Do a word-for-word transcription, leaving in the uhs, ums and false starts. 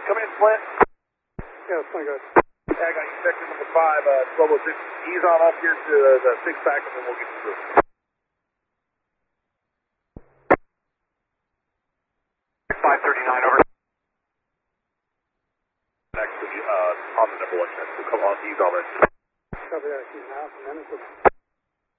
Come in, Flint. Yeah, it's fine, guys. Hey, I got you section number five, uh, twelve oh six. Ease on up here to uh, the six pack and then we'll get you through. five thirty-nine, over. Actually, uh, on the number one check. So come on, ease on in. Copy that, he's now, and then it's